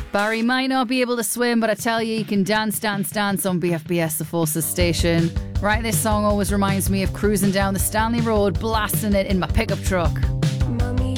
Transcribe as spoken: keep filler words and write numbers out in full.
Barry might not be able to swim, but I tell you, he can dance, dance, dance on B F B S, the Forces station. Right, this song always reminds me of cruising down the Stanley Road, blasting it in my pickup truck.